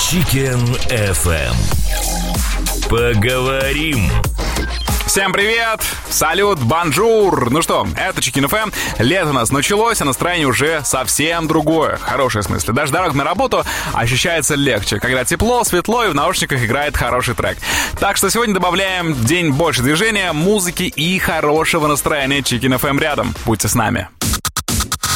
Chicken FM. Поговорим. Всем привет! Салют, бонжур! Ну что, это Chicken FM. Лето у нас началось, а настроение уже совсем другое. В хорошем смысле. Даже дорога на работу ощущается легче, когда тепло, светло и в наушниках играет хороший трек. Так что сегодня добавляем в день больше движения, музыки и хорошего настроения. Chicken FM рядом. Будьте с нами.